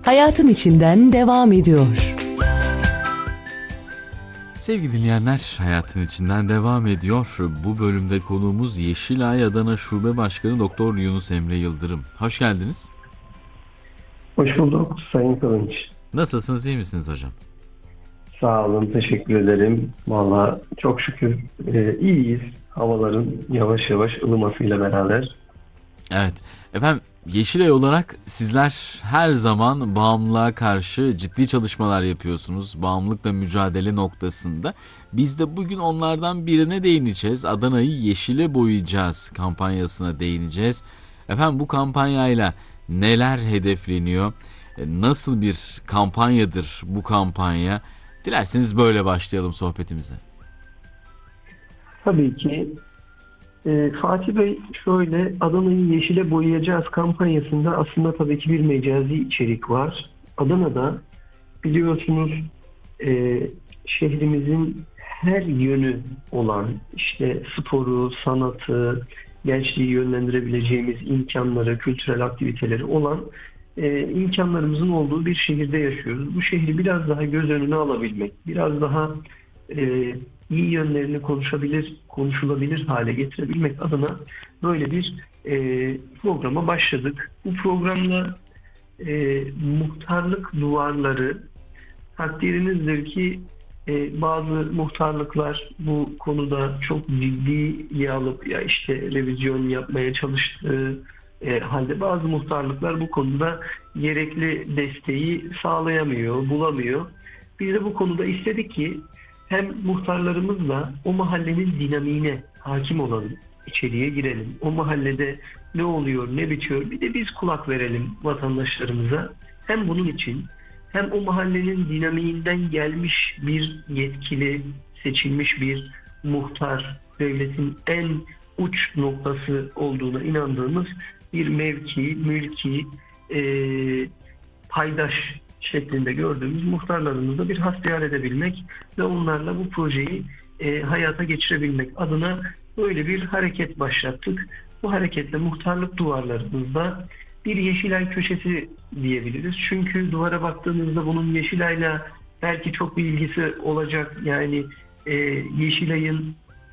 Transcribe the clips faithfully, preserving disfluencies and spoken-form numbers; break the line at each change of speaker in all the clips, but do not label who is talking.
hayatın içinden devam ediyor.
Sevgili dinleyenler, hayatın içinden devam ediyor. Bu bölümde konuğumuz Yeşilay Adana Şube Başkanı Doktor Yunus Emre Yıldırım. Hoş geldiniz.
Hoş bulduk Sayın Kılınç.
Nasılsınız, iyi misiniz hocam?
Sağ olun, teşekkür ederim. Vallahi çok şükür e, iyiyiz. Havaların yavaş yavaş ılımasıyla beraber.
Evet, efendim Yeşilay olarak sizler her zaman bağımlılığa karşı ciddi çalışmalar yapıyorsunuz. Bağımlılıkla mücadele noktasında. Biz de bugün onlardan birine değineceğiz. Adana'yı yeşile boyayacağız kampanyasına değineceğiz. Efendim bu kampanyayla neler hedefleniyor? Nasıl bir kampanyadır bu kampanya? Dilerseniz böyle başlayalım sohbetimize.
Tabii ki. E, Fatih Bey, şöyle, Adana'yı yeşile boyayacağız kampanyasında aslında tabii ki bir mecazi içerik var. Adana'da biliyorsunuz e, şehrimizin her yönü olan, işte sporu, sanatı, gençliği yönlendirebileceğimiz imkanları, kültürel aktiviteleri olan e, imkanlarımızın olduğu bir şehirde yaşıyoruz. Bu şehri biraz daha göz önüne alabilmek, biraz daha e, iyi yönlerini konuşabilir, konuşulabilir hale getirebilmek adına böyle bir e, programa başladık. Bu programla e, muhtarlık duvarları, takdirinizdir ki e, bazı muhtarlıklar bu konuda çok ciddiye alıp ya işte revizyon yapmaya çalıştığı e, halde bazı muhtarlıklar bu konuda gerekli desteği sağlayamıyor, bulamıyor. Biz de bu konuda istedik ki hem muhtarlarımızla o mahallenin dinamiğine hakim olalım, içeriye girelim. O mahallede ne oluyor, ne bitiyor, bir de biz kulak verelim vatandaşlarımıza. Hem bunun için hem o mahallenin dinamiğinden gelmiş bir yetkili, seçilmiş bir muhtar, devletin en uç noktası olduğuna inandığımız bir mevki, mülki, e, paydaş şeklinde gördüğümüz muhtarlarımızla bir hasbihal edebilmek ve onlarla bu projeyi e, hayata geçirebilmek adına böyle bir hareket başlattık. Bu hareketle muhtarlık duvarlarımızda bir Yeşilay köşesi diyebiliriz. Çünkü duvara baktığınızda bunun Yeşilay'la belki çok bir ilgisi olacak. Yani e, Yeşilay'ın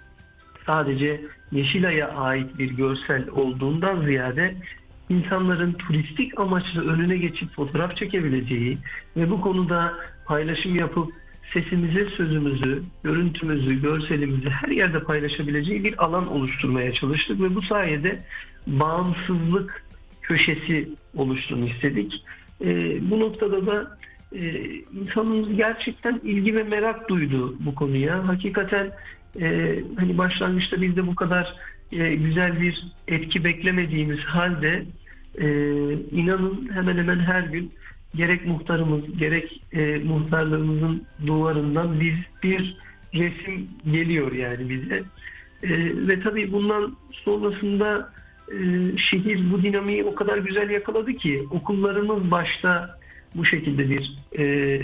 sadece Yeşilay'a ait bir görsel olduğundan ziyade insanların turistik amaçlı önüne geçip fotoğraf çekebileceği ve bu konuda paylaşım yapıp sesimizi, sözümüzü, görüntümüzü, görselimizi her yerde paylaşabileceği bir alan oluşturmaya çalıştık ve bu sayede bağımsızlık köşesi oluşsun istedik. E, bu noktada da e, insanımız gerçekten ilgi ve merak duydu bu konuya. Hakikaten e, hani başlangıçta biz de bu kadar e, güzel bir etki beklemediğimiz halde e, inanın hemen hemen her gün gerek muhtarımız gerek e, muhtarlarımızın duvarından biz bir resim geliyor yani bize. E, ve tabii bundan sonrasında e, şehir bu dinamiği o kadar güzel yakaladı ki okullarımız başta bu şekilde bir e,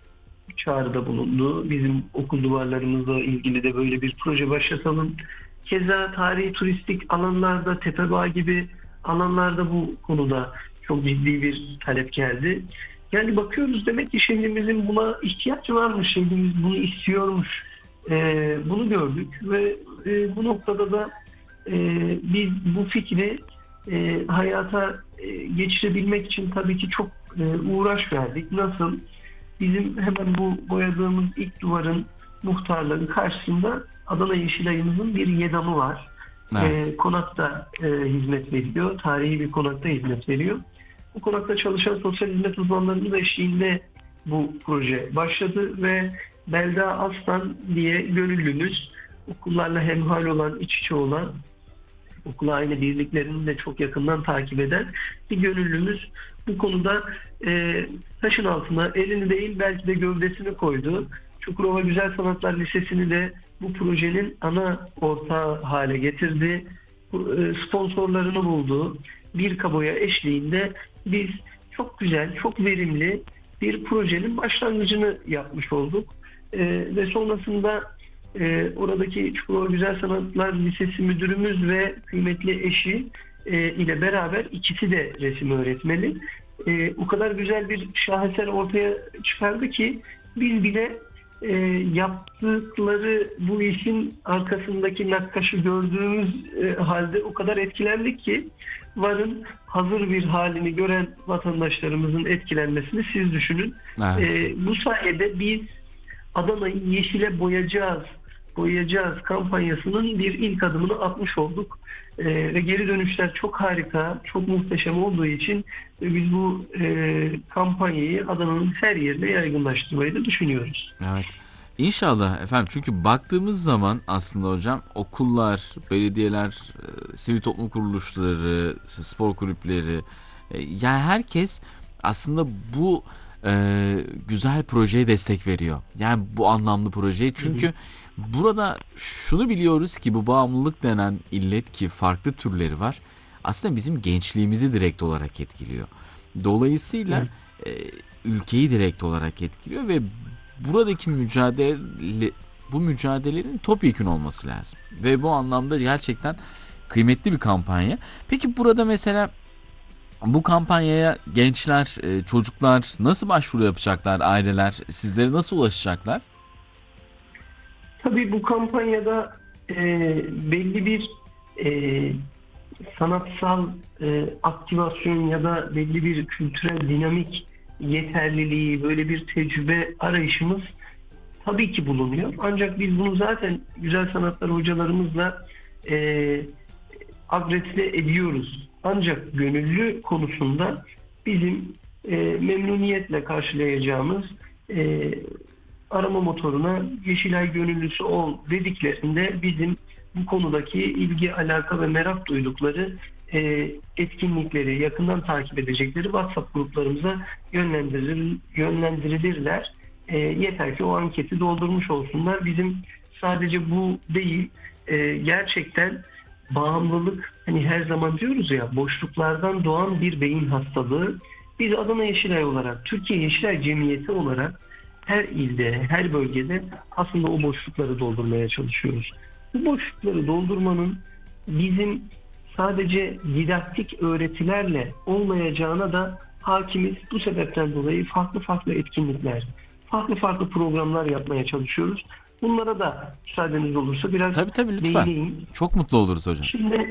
çağrıda bulundu. Bizim okul duvarlarımızla ilgili de böyle bir proje başlatalım. Keza tarihi turistik alanlarda, Tepebağ gibi alanlarda bu konuda çok ciddi bir talep geldi. Yani bakıyoruz demek ki şehrimizin buna ihtiyaç varmış, şehrimiz bunu istiyormuş. Ee, bunu gördük ve e, bu noktada da e, biz bu fikri e, hayata e, geçirebilmek için tabii ki çok e, uğraş verdik. Nasıl? Bizim hemen bu boyadığımız ilk duvarın muhtarların karşısında Adana Yeşilay'ımızın bir yedamı var.
Evet.
E, konakta e, hizmet veriyor. Tarihi bir konakta hizmet veriyor. Bu konakta çalışan sosyal hizmet uzmanlarımız eşliğinde bu proje başladı ve Belda Aslan diye gönüllümüz, okullarla hemhal olan, iç içe olan, okul aile birliklerini de çok yakından takip eden bir gönüllümüz bu konuda e, taşın altına elini değil belki de gövdesini koydu. Çukurova Güzel Sanatlar Lisesi'ni de bu projenin ana ortağı hale getirdi. Sponsorlarını buldu. Bir kaboya eşliğinde biz çok güzel, çok verimli bir projenin başlangıcını yapmış olduk. Ee, ve sonrasında e, oradaki Çukurova Güzel Sanatlar Lisesi müdürümüz ve kıymetli eşi e, ile beraber ikisi de resim öğretmeni. e, o kadar güzel bir şaheser ortaya çıkardı ki biz bile e, yaptıkları bu işin arkasındaki nakkaşı gördüğümüz e, halde o kadar etkilendik ki varın hazır bir halini gören vatandaşlarımızın etkilenmesini siz düşünün.
Evet.
E, bu sayede biz Adana'yı yeşile boyayacağız, boyayacağız kampanyasının bir ilk adımını atmış olduk. Ee, ve geri dönüşler çok harika, çok muhteşem olduğu için e, biz bu e, kampanyayı Adana'nın her yerine yaygınlaştırmayı da düşünüyoruz.
Evet. İnşallah efendim, çünkü baktığımız zaman aslında hocam okullar, belediyeler, e, sivil toplum kuruluşları, spor kulüpleri, e, yani herkes aslında bu e, güzel projeye destek veriyor. Yani bu anlamlı projeye, çünkü burada şunu biliyoruz ki bu bağımlılık denen illet, ki farklı türleri var, aslında bizim gençliğimizi direkt olarak etkiliyor. Dolayısıyla e, ülkeyi direkt olarak etkiliyor ve buradaki mücadele, bu mücadelenin topyekün olması lazım. Ve bu anlamda gerçekten kıymetli bir kampanya. Peki burada mesela bu kampanyaya gençler, e, çocuklar nasıl başvuru yapacaklar, aileler sizlere nasıl ulaşacaklar?
Tabii bu kampanyada e, belli bir e, sanatsal e, aktivasyon ya da belli bir kültürel dinamik yeterliliği, böyle bir tecrübe arayışımız tabii ki bulunuyor. Ancak biz bunu zaten güzel sanatlar hocalarımızla e, adresle ediyoruz. Ancak gönüllü konusunda bizim e, memnuniyetle karşılayacağımız e, arama motoruna Yeşilay gönüllüsü ol dediklerinde bizim bu konudaki ilgi, alaka ve merak duydukları e, etkinlikleri yakından takip edecekleri WhatsApp gruplarımıza yönlendirilir, yönlendirilirler. E, yeter ki o anketi doldurmuş olsunlar. Bizim sadece bu değil, e, gerçekten bağımlılık, hani her zaman diyoruz ya, boşluklardan doğan bir beyin hastalığı. Biz Adana Yeşilay olarak, Türkiye Yeşilay Cemiyeti olarak her ilde, her bölgede aslında o boşlukları doldurmaya çalışıyoruz. Bu boşlukları doldurmanın bizim sadece didaktik öğretilerle olmayacağına da hakimiz. Bu sebepten dolayı farklı farklı etkinlikler, farklı farklı programlar yapmaya çalışıyoruz. Bunlara da müsaadeniz olursa biraz
Tabii tabii, lütfen.
değineyim.
Çok mutlu oluruz hocam.
Şimdi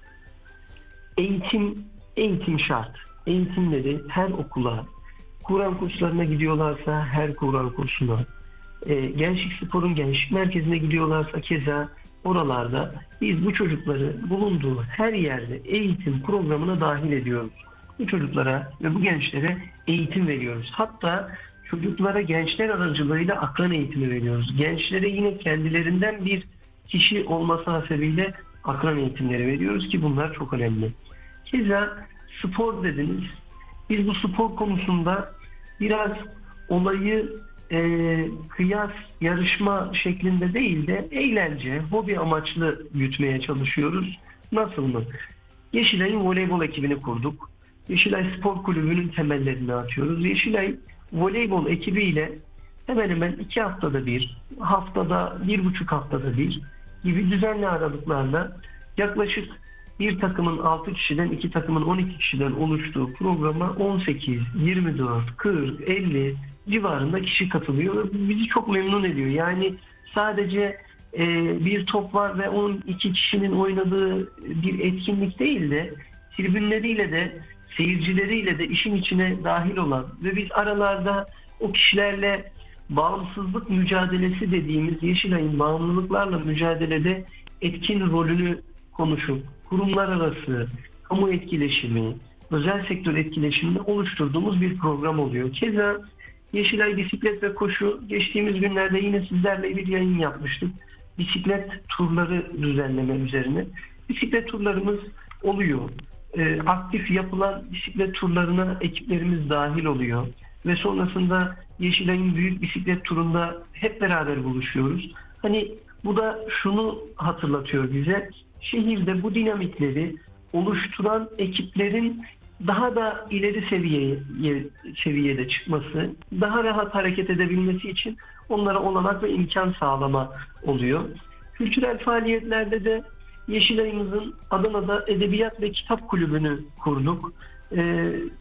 eğitim, eğitim şart. Eğitimleri her okula, Kur'an kurslarına gidiyorlarsa her Kur'an kursuna, e, Gençlik Spor'un gençlik merkezine gidiyorlarsa keza oralarda biz bu çocukları bulunduğu her yerde eğitim programına dahil ediyoruz. Bu çocuklara ve bu gençlere eğitim veriyoruz. Hatta çocuklara gençler aracılığıyla akran eğitimi veriyoruz. Gençlere yine kendilerinden bir kişi olması hasebiyle akran eğitimleri veriyoruz ki bunlar çok önemli. Keza spor dediniz. Biz bu spor konusunda biraz olayı e, kıyas, yarışma şeklinde değil de eğlence, hobi amaçlı yürütmeye çalışıyoruz. Nasıl mı? Yeşilay'ın voleybol ekibini kurduk. Yeşilay Spor Kulübü'nün temellerini atıyoruz. Yeşilay voleybol ekibiyle hemen hemen iki haftada bir, haftada bir buçuk haftada bir gibi düzenli aralıklarla yaklaşık bir takımın altı kişiden, iki takımın on iki kişiden oluştuğu programa on sekiz, yirmi dört, kırk, elli civarında kişi katılıyor ve bizi çok memnun ediyor. Yani sadece e, bir top var ve on iki kişinin oynadığı bir etkinlik değil de tribünleriyle de seyircileriyle de işin içine dahil olan ve biz aralarda o kişilerle bağımsızlık mücadelesi dediğimiz Yeşilay'ın bağımlılıklarla mücadelede etkin rolünü konuşup kurumlar arası kamu etkileşimi, özel sektör etkileşimini oluşturduğumuz bir program oluyor. Keza Yeşilay Bisiklet ve Koşu, geçtiğimiz günlerde yine sizlerle bir yayın yapmıştık. Bisiklet turları düzenleme üzerine. Bisiklet turlarımız oluyor. E, aktif yapılan bisiklet turlarına ekiplerimiz dahil oluyor. Ve sonrasında Yeşilay'ın büyük bisiklet turunda hep beraber buluşuyoruz. Hani bu da şunu hatırlatıyor bize. Şehirde bu dinamikleri oluşturan ekiplerin daha da ileri seviyeye seviyede çıkması, daha rahat hareket edebilmesi için onlara olanak ve imkan sağlama oluyor. Kültürel faaliyetlerde de Yeşilay'ımızın Adana'da Edebiyat ve Kitap Kulübü'nü kurduk. Ee,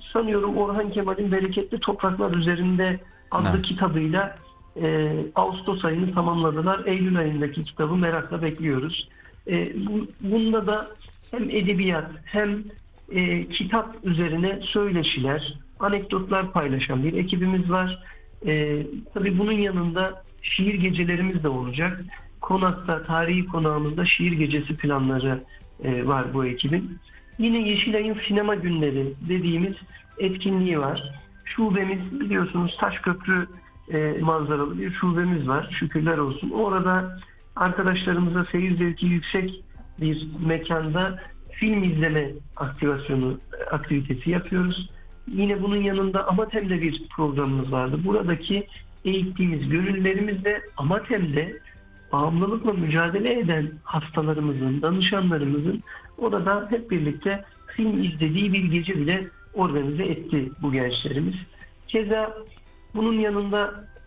sanıyorum Orhan Kemal'in Bereketli Topraklar Üzerinde adlı
Evet.
kitabıyla e, Ağustos ayını tamamladılar. Eylül ayındaki kitabı merakla bekliyoruz. E, bu, bunda da hem edebiyat hem e, kitap üzerine söyleşiler, anekdotlar paylaşan bir ekibimiz var. E, tabii bunun yanında şiir gecelerimiz de olacak. Konakta, tarihi konağımızda şiir gecesi planları e, var bu ekibin. Yine Yeşilay'ın sinema günleri dediğimiz etkinliği var. Şubemiz, biliyorsunuz, Taşköprü e, manzaralı bir şubemiz var. Şükürler olsun. Orada arkadaşlarımıza seyir zevki yüksek bir mekanda film izleme aktivasyonu, aktivitesi yapıyoruz. Yine bunun yanında Amatem'de bir programımız vardı. Buradaki eğittiğimiz gönüllerimizle Amatem'de bağımlılıkla mücadele eden hastalarımızın, danışanlarımızın orada hep birlikte film izlediği bir gece bile organize etti bu gençlerimiz. Keza bunun yanında